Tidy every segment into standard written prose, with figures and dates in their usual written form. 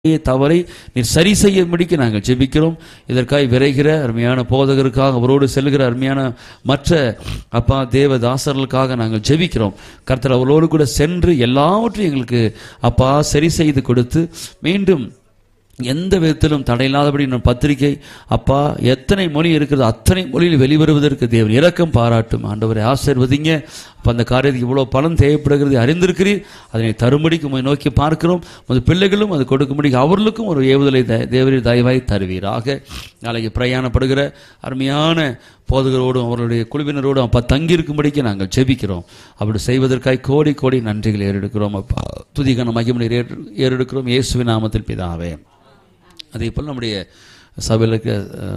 தவறை நீர் சரி செய்ய முடிக்க நாங்கள் ஜெபிக்கிறோம். இதற்காக விரைகிற அருமையான போதகருக்காக, அவரோடு செல்கிற அருமையான மற்ற அப்பா தேவதாசர்களுக்காக நாங்கள் ஜெபிக்கிறோம். கர்த்தர் அவரோடு கூட சென்று எல்லாவற்றையும் எங்களுக்கு அப்பா சரி செய்து கொடுத்து மீண்டும் எந்த விதத்திலும் தடையில்லாதபடி பத்திரிகை அப்பா எத்தனை மொழி இருக்கிறது அத்தனை மொழியில் வெளிவருவதற்கு தேவன் இரக்கம் பாராட்டும். ஆண்டவரை ஆசீர்வதிங்க. அப்போ அந்த காரியத்துக்கு இவ்வளோ பலன் தேவைப்படுகிறது அறிந்திருக்கிறீர். அதனை தரும்படிக்கு உம்மை நோக்கி பார்க்கிறோம். உமது பிள்ளைகளும் அது கொடுக்கும்படி அவர்களுக்கும் ஒரு ஏவுதலை தேவரீர் தயவாய் தருவீராக. நாளைக்கு பிரயாணப்படுகிற அருமையான போதகரோடும் அவர்களுடைய குழுவினரோடும் அப்பா தங்கியிருக்கும்படிக்கு நாங்கள் ஜெபிக்கிறோம். அப்படி செய்வதற்காக கோடி கோடி நன்றிகள் ஏறெடுக்கிறோம். அப்பா துதிகன மகிமை ஏறெடுக்கிறோம் இயேசுவின் நாமத்தில் பிதாவே. அதே போல் நம்முடைய சபையில் இருக்க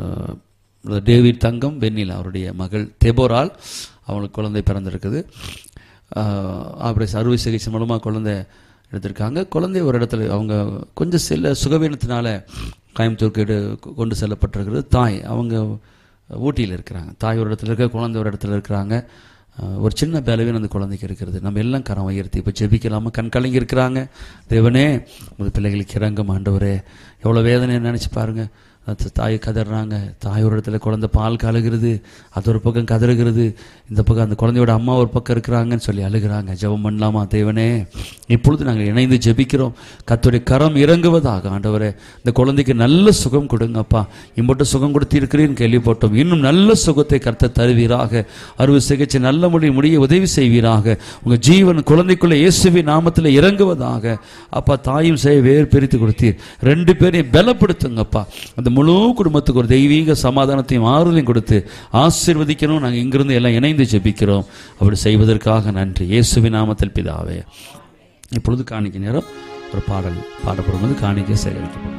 டேவிட் தங்கம் வெண்ணிலா அவருடைய மகள் தெபோரால் அவங்களுக்கு குழந்தை பிறந்திருக்குது. அப்படி அறுவை சிகிச்சை மூலமாக குழந்தை எடுத்திருக்காங்க. குழந்தை ஒரு இடத்துல அவங்க கொஞ்சம் சில சுகவீனத்தினால கோயம்புத்தூருக்கு கொண்டு செல்லப்பட்டிருக்கிறது. தாய் அவங்க ஊட்டியில் இருக்கிறாங்க. தாய் ஒரு இடத்துல இருக்க, குழந்தை ஒரு இடத்துல இருக்கிறாங்க. ஒரு சின்ன பலவீனம் அந்த குழந்தைக்கு இருக்கிறது. நம்ம எல்லாம் கரம் உயர்த்தி இப்போ ஜெபிக்கலாமா? கண் கலங்கி இருக்கிறாங்க. தேவனே உங்கள் பிள்ளைகளுக்கு இறங்கும் ஆண்டவரே. எவ்வளோ வேதனை நினச்சி பாருங்கள். தாய் கதறாங்க. தாய் ஒரு இடத்துல குழந்தை பால் கலகிறது, அது ஒரு பக்கம் கதறுகிறது, இந்த பக்கம் அந்த குழந்தையோட அம்மா ஒரு பக்கம் இருக்கிறாங்கன்னு சொல்லி அழுகிறாங்க. ஜெபம் பண்ணலாமா? தேவனே இப்பொழுது நாங்கள் இணைந்து ஜெபிக்கிறோம். கர்த்தருடைய கரம் இறங்குவதாக. ஆண்டவரே இந்த குழந்தைக்கு நல்ல சுகம் கொடுங்கப்பா. இம்பட்டு சுகம் கொடுத்து இருக்கிறீன்னு கேள்விப்பட்டோம். இன்னும் நல்ல சுகத்தை கர்த்தர் தருவீராக. அறுவை சிகிச்சை நல்ல முறையில் முடிய உதவி செய்வீராக. உங்கள் ஜீவன் குழந்தைக்குள்ள இயேசுவின் நாமத்தில் இறங்குவதாக. அப்பா தாயும் செய்ய வேறு பிரித்து கொடுத்தீர். ரெண்டு பேரையும் பலப்படுத்துங்கப்பா. அந்த முழு குடும்பத்துக்கு ஒரு தெய்வீக சமாதானத்தையும் ஆறுதலையும் கொடுத்து ஆசீர்வதிக்கணும். நாங்கள் இங்கிருந்து எல்லாம் இணைந்து ஜெபிக்கிறோம். அப்படி செய்வதற்காக நன்றி இயேசுவின் நாமத்தில் பிதாவே. இப்பொழுது காணிக்கை நேரம். ஒரு பாடல் பாடப்படும் போது காணிக்கை சேகரிக்கப்படும்.